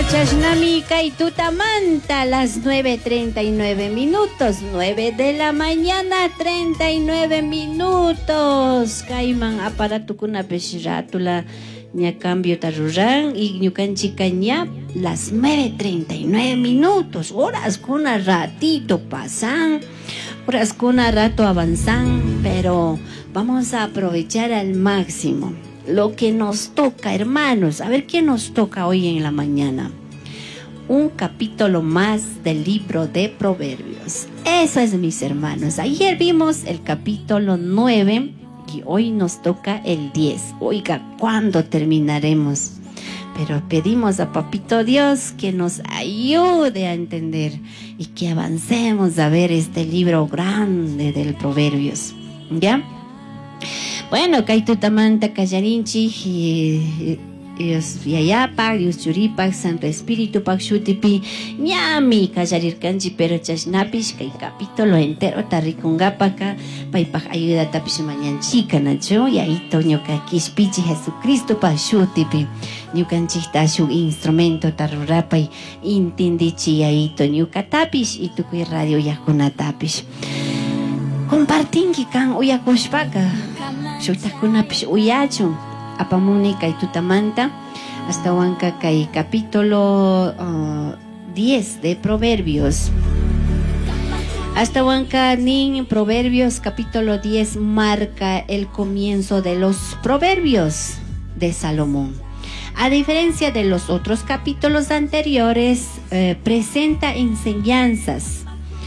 Chashnami Tutamanta, las 9:39, 9 de la mañana, 39 minutos. Kaiman aparatukuna peshiratula ña cambio taruran y ñucanchica ña las 9:39. Horas con un ratito pasan, horas con un rato avanzan, pero vamos a aprovechar al máximo lo que nos toca, hermanos. A ver qué nos toca hoy en la mañana. Un capítulo más del libro de Proverbios. Eso es, mis hermanos. Ayer vimos el capítulo 9 y hoy nos toca el 10. Oiga, ¿cuándo terminaremos? Pero pedimos a Papito Dios que nos ayude a entender y que avancemos a ver este libro grande del Proverbios. ¿Ya? Bueno, Kaitutamanta Kayarinchi Dios Yayapak, Dios Churipak, Santo Espíritu Pak Shutipi, Ñami Kayarirkanchi, pero Chashnapish, Kay capítulo entero, Tarikungapaka, Paipak ayuda tapish mañanchica, Nacho, y ahí Toñoka Kishpichi Jesucristo Pak Shutipi, Ñukanchita su instrumento Tarurapay, Intindichi, ahí Toñuka Tapish, y Tukui Radio Yakuna Tapish. Compartinki kan uyakushpaka, Shutakunapish uyachu. Apamuni kay tutamanta hasta huanca kay capítulo 10 de Proverbios. Hasta huanca nin Proverbios capítulo 10 marca el comienzo de los Proverbios de Salomón. A diferencia de los otros capítulos anteriores, presenta enseñanzas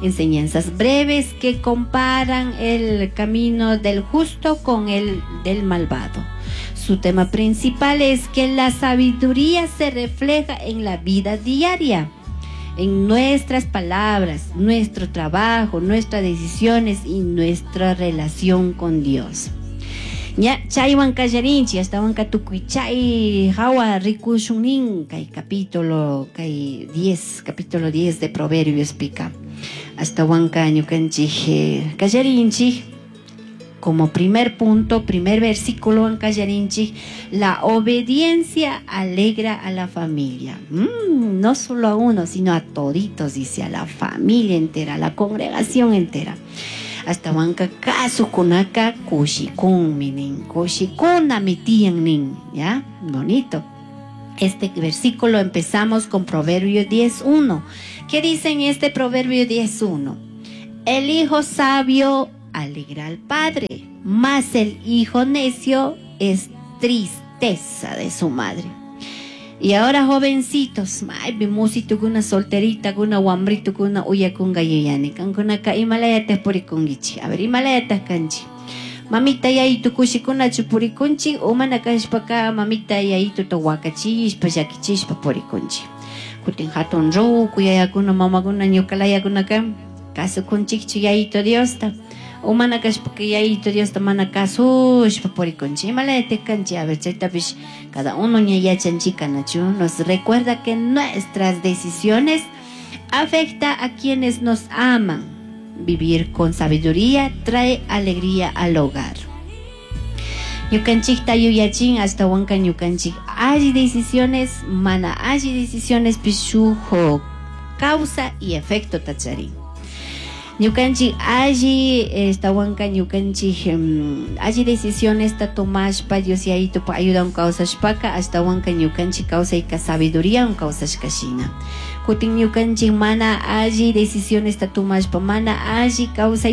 breves que comparan el camino del justo con el del malvado. Su tema principal es que la sabiduría se refleja en la vida diaria, en nuestras palabras, nuestro trabajo, nuestras decisiones y nuestra relación con Dios. Ya chaywan kallarinchi hasta wanka tukuichay hawa rikushunin kay capítulo 10 de Proverbios pica. Hasta wanka ñukanchik kallarinchi como primer punto, primer versículo en Kayarinchi, la obediencia alegra a la familia. No solo a uno, sino a toditos, dice, a la familia entera, a la congregación entera. Hasta wanka caso kunaka kushikun minin, kushikuna metian nin, ¿ya? Bonito. Este versículo empezamos con Proverbio 10:1. ¿Qué dice en este Proverbio 10:1? El hijo sabio alegra al padre, mas el hijo necio es tristeza de su madre. Y ahora, jovencitos, música una solterita, una guambrito, una uya con gayuyani, con acá Himalayas purikungichi. A ver, Himalayas kanchi. Mamita yayi tu kushikuna chupurikunchi, umanakashpaka, mamita yayi tu tawakachish, payakichish, papurikunchi. Kutin hatun ro, kuyayakuna, mamaguna, nyukalayakuna, caso kunchikchi yayi tu diosta. Umanakas porque ya y Dios te manda caso, por conchi, malete canchi, a ver, cada uno ya chanchica nachu, nos recuerda que nuestras decisiones afectan a quienes nos aman. Vivir con sabiduría trae alegría al hogar. Yukanchik tayuyachin hasta huanca yukanchik. Hay decisiones, mana, hay decisiones pishujo, causa y efecto tacharín. Ñukanchik allí estawanka ñukanchik allí decisiones ta tomashpa Dios yaito pa ayuda un causashpaka hasta wanka ñukanchik causayka sabiduría un causashkashina. Kutin ñukanchik mana allí decisiones ta tomashpa mana allí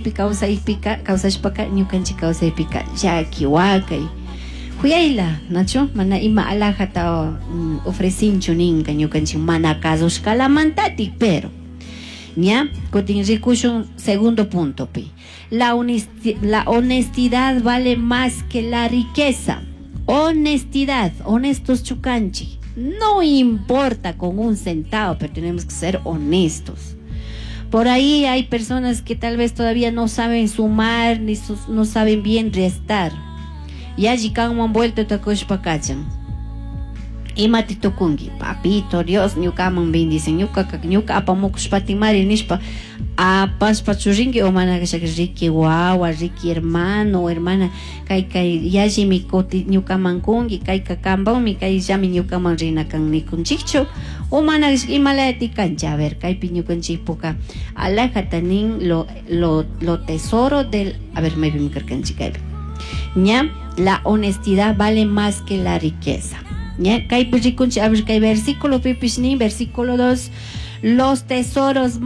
causashpaka ñukanchik causaypika llakiwakay. Huyayla, nacho, mana ima alajata ofrecinchu ninka ñukanchik mana casoshkalamantati, pero ¿ya? Segundo punto. La honestidad vale más que la riqueza. Honestidad, honestos chucanchi. No importa con un centavo, pero tenemos que ser honestos. Por ahí hay personas que tal vez todavía no saben sumar, ni no saben bien restar. Y allí han vuelto takoshpakachan. imati tukungi papito Dios ñukaman bendicen ñuka apamukushpatimari nishpa apaspa churinki o mana kashaka riki wawa riki hermano o hermana kay yallimi koti ñukaman kungi kay kakambanmi kay llami ñukaman rina kan nikunchikchu o mana imalati kanchi a ver kaypi ñukanchik puka aléjate nin lo tesoro del a ver maybe mi karkanchik kaypi ña la honestidad vale más que la riqueza. ¿Ya? A ver, kay versículo pipishnin, versículo 2, los tesoros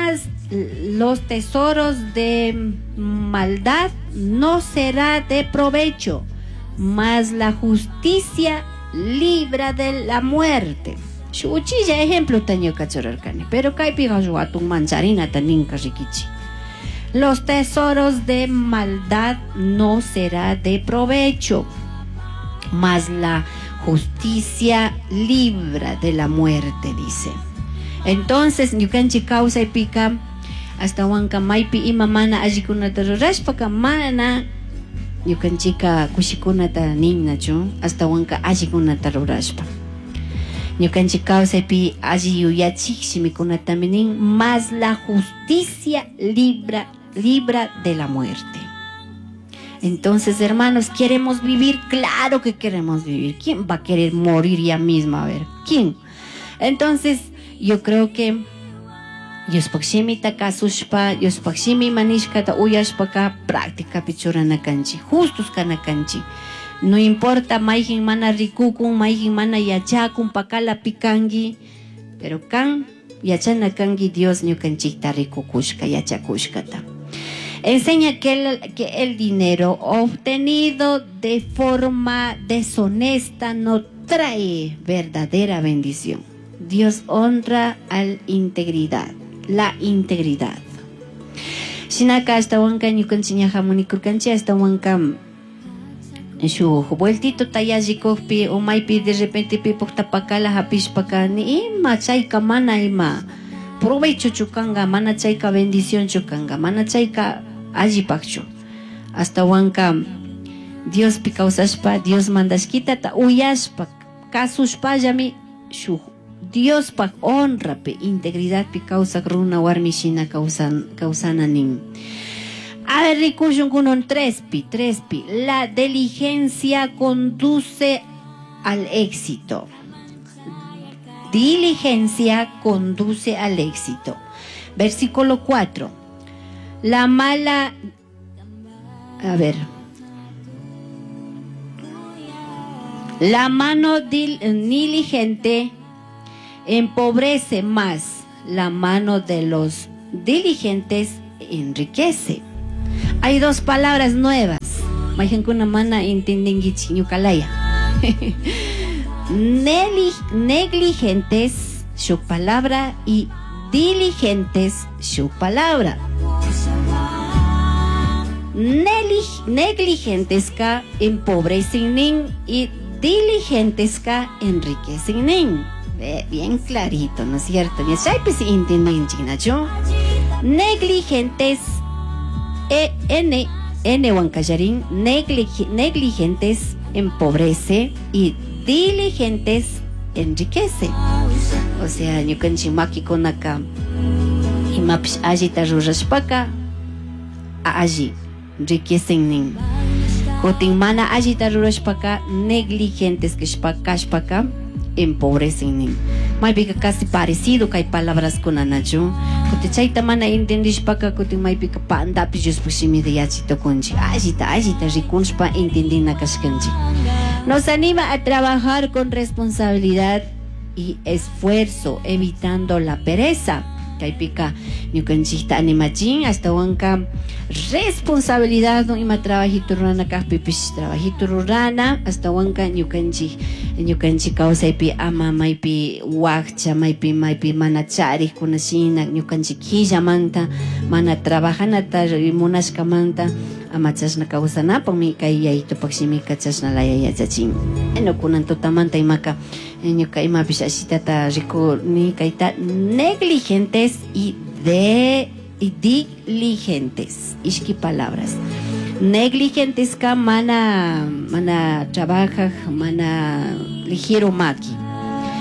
de maldad no será de provecho, mas la justicia libra de la muerte. Shuchilla ejemplo taño kachorarkani, pero kay pigashuatun mancharina taninka rikichi. Los tesoros de maldad no será de provecho, mas la justicia libra de la muerte, dice. Entonces, ñukanchik causa y pica hasta wanka maypi ima mana allikunata rurashpaka mana ñukanchika kushikunata ninnachu hasta wanka allikunata rurashpa. Ñukanchik kawsaypi alli yuyachikshi mikunatami nin, mas la justicia libra de la muerte. Entonces, hermanos, ¿queremos vivir? Claro que queremos vivir. ¿Quién va a querer morir ya mismo? A ver, ¿quién? Entonces, yo creo que Yospakshimi takasushpa, Yospakshimi manishkata uyashpaka práctica pichurana kanchi, justos kana kanchi. No importa mayhin mana rikukun, mayhin mana yachakun, pakala pikangi, pero kan yachana kangi Dios ñukanchikta rikukushka, yachakushkata. Enseña que el dinero obtenido de forma deshonesta no trae verdadera bendición. Dios honra la integridad. Shinaka hasta wanka ñukanchiña hamunikurkanchi hasta wanka shu vueltito tayallikopi o maypi de repente pipukta pakala hapishpaka ni ima chayka mana ima provecho chukanga, mana chayka bendición chukanga, mana chayka allipakchu. Hasta wanka Dios pi kawsashpa, Dios mandashkita ta uyashpa, kasushpallami shu Dios pak honra pe integridad pi kawsak runa warmi shina kawsana nin. A ver, rikushun kunon 3pi. La diligencia conduce al éxito. Diligencia conduce al éxito. Versículo 4. La mano diligente empobrece más, la mano de los diligentes enriquece. Hay dos palabras nuevas. Mayankuna mana entendengichi ñukalaya. Negligentes, su palabra, y diligentes, su palabra. Negligentes ka empobrecen nin y diligentes ka enriquecen nin. Bien clarito, ¿no es cierto? Negligentes Wankayarin, negligentes empobrece y diligentes enriquece. O sea, ñukanchimaki konaka imapish allita rurashpaka allí enriquecen nin. Kotin mana allita rurashpaka negligentes kashpaka empobrecen nin. Maypica casi parecido que hay palabras con anachu. Kote chayta mana entendishpaka kotin maypica pandapi yospashimi de yachito konchi. Allita rikunshpa entendina kashkanchi. Nos anima a trabajar con responsabilidad y esfuerzo, evitando la pereza. Kaypika ñukanchikta animachin hasta wanka responsabilidad no ima trabajito rurana kahpipish trabajito rurana hasta wanka ñukanchik kawsaypi ama maypi wakcha maypi mana charik kunashina ñukanchik killamanta mana trabajanata munashkamanta ama chashna kawsanapanmi kay yayitupakshimika chashnalaya yachachin kunan tutamanta imaka ñuka imapish ashitata rikuni kayta negligentes y diligentes. Ishki palabras. Negligentes ka mana trabaja, mana ligero maki.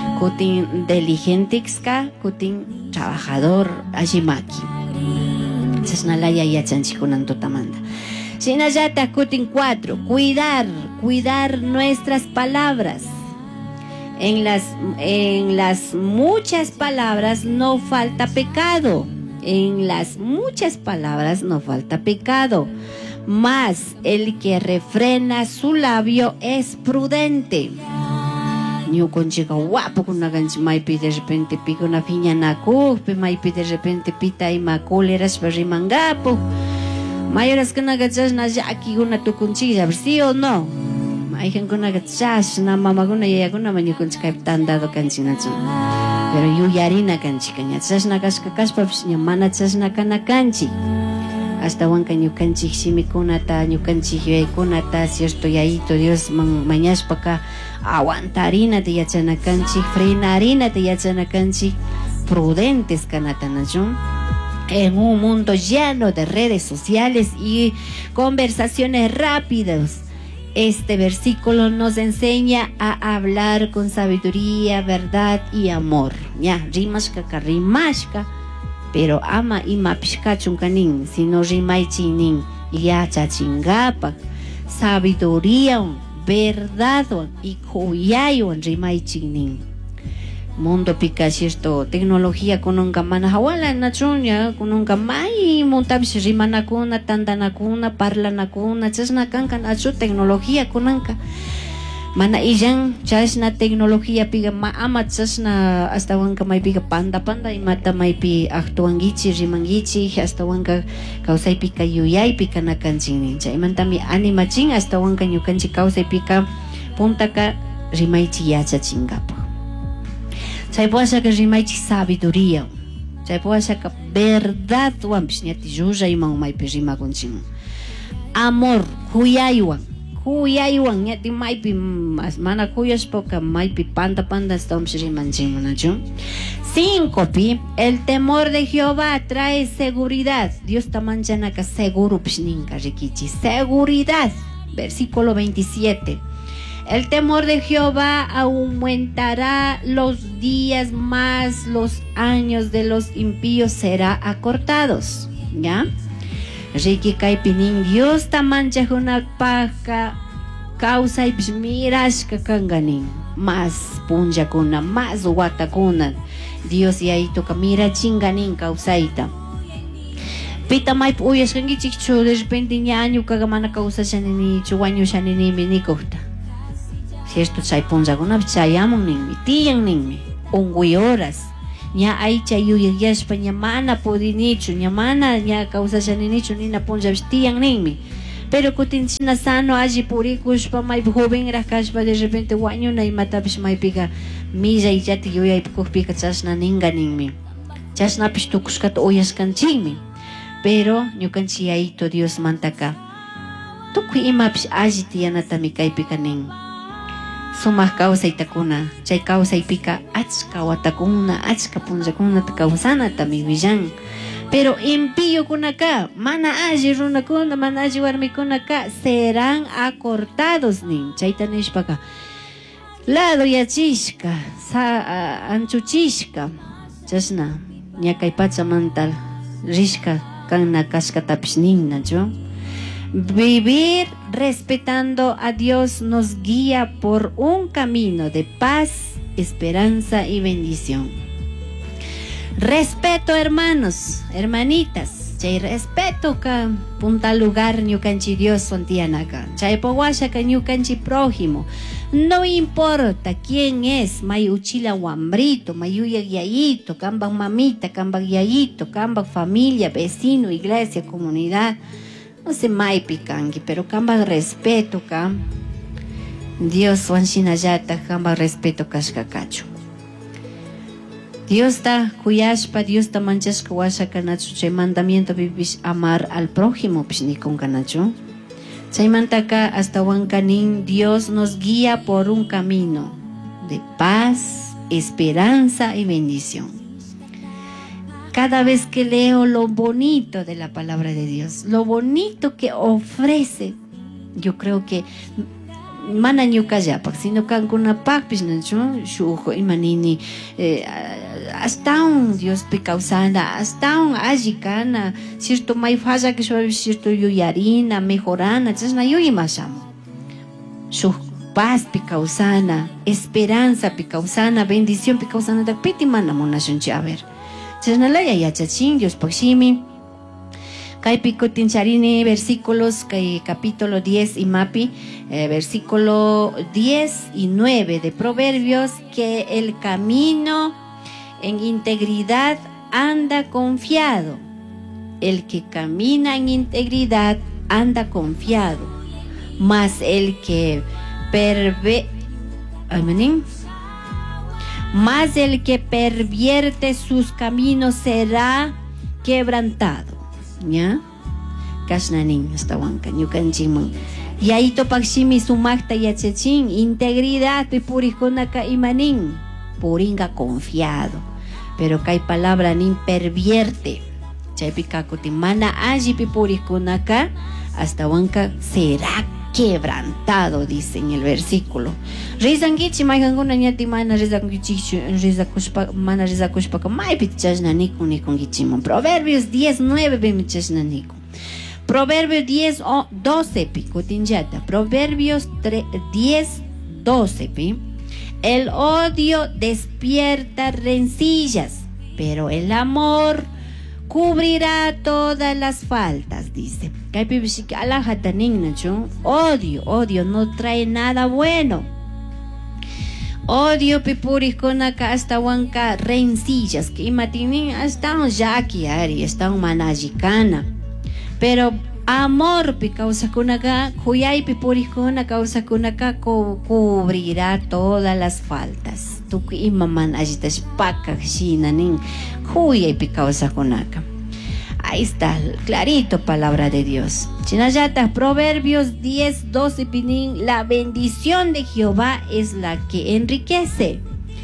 kutin diligentixka, kutin trabajador ajimaki. Chasnalaya yachanchikunan tutamanta. Shinallata kutin 4, cuidar nuestras palabras. En las muchas palabras no falta pecado. En las muchas palabras no falta pecado. Mas el que refrena su labio es prudente. Ñu conchica guapo con una ganchi maipi de repente pica una fiña naku, pe maipi de repente pita y macoleras para rimangapo. Mayoras que una gachas na yaki una tu conchilla, ¿sí o no? Hay gente con una gachas na mamá con una yaya con una mañu conchica tan dado canchina. Pero yo yarina canchica, ya chas na casca caspa, pues ya mana chas na cana canchi. Hasta wanka ñukanchik simikunata, ñukanchik yuyaykunata, cierto yayito Dios mañashpaka aguantarinata yachanakanchik, frenarinata yachanakanchik, prudentes kanatanachu. En un mundo lleno de redes sociales y conversaciones rápidas, este versículo nos enseña a hablar con sabiduría, verdad y amor. Ya, rimashka, pero ama ima pishkachunkanin, sino rimaichinin, yachachingapak, sabiduría, verdad y kuyayon rimaichinin. Mundo pika cierto tecnología kununka mana hawala nachunya kununka mai montabis rimanakuna tandanakuna parlanakuna chasnakanka nachu tecnología kunanka mana illan chasna tecnología piga ma ama chasna hasta wanka mai piga panda y mata mai pi actuangichi rimangichi hasta wanka kausai pika yuyai pika nakanchinin chaymantami animachin hasta wanka ñukanchik kausai pika puntaka rimaichi yachachingapo. Chaypuashaka rimaichi sabiduría, chaypuashaka verdad wampish ñati yuya iman maypi rimakunchik. Amor, kuyaywan ñati maypi mana kuyashpoka maypi panda estamos rimanchik nachu. 5 pi, el temor de Jehová trae seguridad. Dios tamanchanaka seguro pishninka rikichi. Seguridad, versículo 27. El temor de Jehová aumentará los días, más los años de los impíos será acortados. ¿Ya? Riki kaipinin Dios tamancha una paja causa y mirashka kanganin. Más punja kuna, más wata kuna. Dios ya ito mira chinganin causaita. Pita maip uyas kangi chikchu de repente ñaño kagamana causa shanini chuaño shanini minikota. Cierto chay punzaguna chayamon ninmi tiyan ninmi ungui horas ña aycha yuyayashpa ña mana pudinichu ña mana ña kausashaninichu nina punzapish tiyan ninmi pero kutinchina sano alli purikushpa maypi jovenra kashpa de repente wañuna imatapish maypiqa milla illati yuyaypukpika chashna ninga ninmi chashnapish tukushkata uyashkanchikmi pero ñukanchik yayito Dios mantaka tukuy imapish alli tiyanatami kaypika nin sumaq kawsaytakuna chay kawsaypika achka watakuna achka punllakunata kawsanatami willan pero impiyukunaka mana alli runakuna mana alli warmikunaka serán acortados nin chayta nishpaka lado yachishka anchuchishka chashna ñakay pachamanta rishka kanna kashkatapish ninnachu. Vivir respetando a Dios nos guía por un camino de paz, esperanza y bendición. Respeto, hermanos, hermanitas. Chay respeto ka punta lugar ñukanchi Dios sontianaka. Chay powashaka ñukanchi prójimo. No importa quién es, may uchila wambrito, mayuya yayito, kambak mamita, kambak yayito, kambak familia, vecino, iglesia, comunidad. No se mai picangi, pero kamba respeto ka Dios wanshinayata kamba respeto kashkakachu. Dios ta kuyashpa, Dios ta manchashka washakanachu chay mandamiento vivish amar al prójimo pishnikun kanachu. Chay mantaka hasta wankanin Dios nos guía por un camino de paz, esperanza y bendición. Cada vez que leo lo bonito de la palabra de Dios, lo bonito que ofrece, yo creo que mana ñukallapak sino kankunapakpish nachu shuk imanini astawan Diospi kawsana astawan alli kana cierto may falla que cierto yuyarina mejorana chashna yuyimashamun shuk pazpi kawsana esperanza pi kawsana bendición pi kawsana piti mana munashunchi a ver chashnalaya yachachin Diospak shimi kaypi kutincharini versículos kay capítulo 10 imapi versículo 10 y 9 de Proverbios, que el camino en integridad anda confiado. El que camina en integridad anda confiado, mas el que pervierte sus caminos será quebrantado. ¿Ya? Kashnanin hasta wanka ñukanchikman yaito pakshimi sumakta yachachin integridad purikkunaka imanin puringa confiado, pero kay palabra nin pervierte chaypi kakutin mana alli purikkunaka hasta wanka será quebrantado, dice en el versículo. Rizangichi maykankuna ñati mana mana rizakushpaka maypi chashnanikun nikungichiman. Proverbios 10:9 bimi chashnanikun. Proverbios 10:12 pi kutinjata. Proverbios 10:12 pi. El odio despierta rencillas, pero el amor cubrirá todas las faltas, dice. Odio no trae nada bueno. Odio pipurikkunaka hasta wanka rencillas que imatinin hasta un yakiari, hasta un manajikana. Pero amor pi causakunaka, huyay pipurikkuna causakunaka cubrirá todas las faltas. Tuki imaman ajitash pakak shinanin huyay pi causakunaka. Ahí está, clarito, palabra de Dios. Chinayata, Proverbios 10:12 pinin, la bendición de Jehová es la que enriquece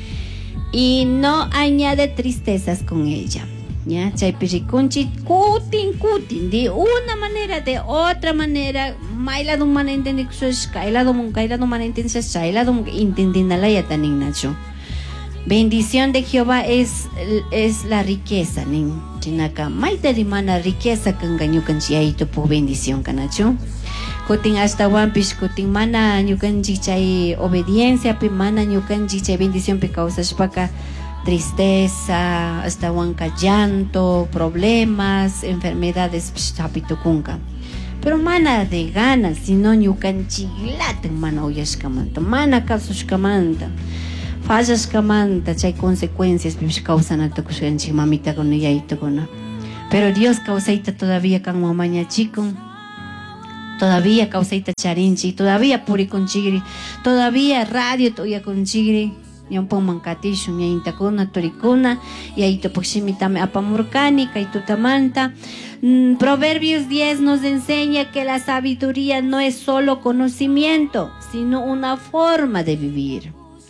y no añade tristezas con ella. Ya, chaypirikunchi kutin de una manera, de otra manera, mailado mana entendi kailado mana entendi shailado intendinalaya tanin nacho. Bendición de Jehová es la riqueza, nin. Chinaka, maita di mana riqueza kanga ñukanchi ayito po bendición kanacho. Kutin hasta wampish kutin mana ñukanchi chay obediencia pi mana ñukanchi chay bendición pi causashpaka tristeza, hasta wanka llanto, problemas, enfermedades pishapitukunka. Pero mana de ganas, sino ñukanchi laten mana uyashkamanta, mana kasushkamanta. Fallas kamanta chay consecuencias causanata kushanchi mamita con yaito con. Pero Dios causaita todavía kan mamaña chico, todavía causaita charinchi, todavía puri con chigri, todavía radio toya con chigri, yampon mankatishu yainta kuna turikuna, yaito poximitame apamurkani kaitutamanta. Proverbios 10 nos enseña que la sabiduría no es solo conocimiento, sino una forma de vivir.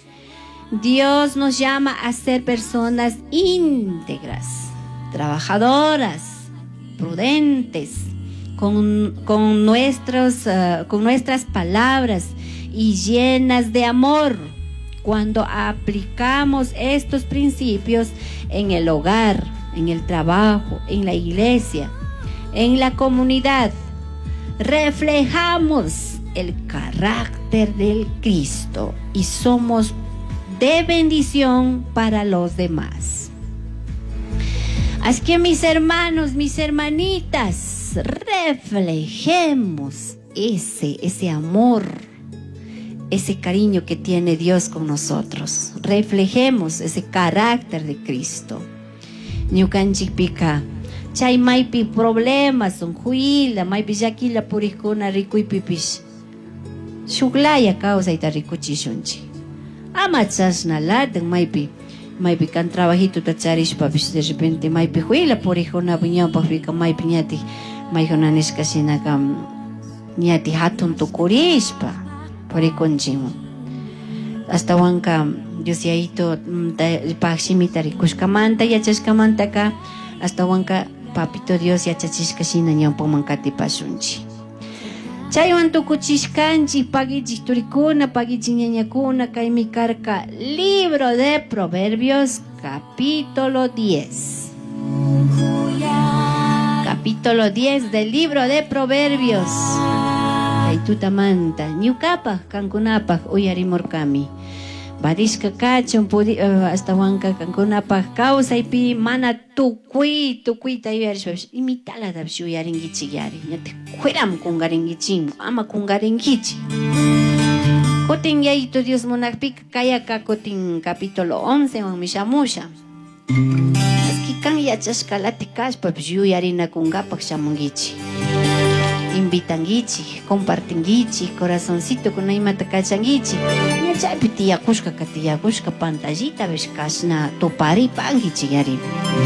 Dios nos llama a ser personas íntegras, trabajadoras, prudentes, con nuestras palabras y llenas de amor. Cuando aplicamos estos principios en el hogar, en el trabajo, en la iglesia, en la comunidad, reflejamos el carácter del Cristo y somos de bendición para los demás. Así que mis hermanos, mis hermanitas, reflejemos ese amor, ese cariño que tiene Dios con nosotros. Reflejemos ese carácter de Cristo. Ñukanchik pika chay maypi problemas son huila, maypi yakila purikuna rikuypipish shuklaya causaita rikuchishunchi. Ama chashnalaten maypi kan trabajito tacharishpapish de repente maypi huila purijuna puñawpajpika maypi ñati mayjuna nishkashinaka ñati hatun tukurishpa purikunchimun. Hasta wanka Dios yaito pakshimita rikushkamanta yachashkamantaka hasta wanka papito Dios yachachishkashina ñawpanman katipashunchi. Chaywan tukuchishkanchik pagichik turikuna, pagichik ñañakuna, kaymi karka Libro de Proverbios, capítulo 10. Capítulo 10 del Libro de Proverbios. Kay tutamanta ñukapak kankunapak uyarimurkami. Barishka kachon hasta wanka kankunapak kawsaypi mana tukuyta yuyarishpapish imitalatapish uyarinkichik yari. Ñatik kueram kungarinkichik, ama kungarinkichik. Kutin yayito Dios munakpika kayaka kutin capítulo 11 wanmi shamusha. Eski kan yachashkalati kashpapish yuyarinakunkapak shamunkichik. Invitankichik, compartinkichik, corazoncito kuna imata kachankichik. Ña chaypi tiyakushka pantallita vish kashna tuparipankichik yari.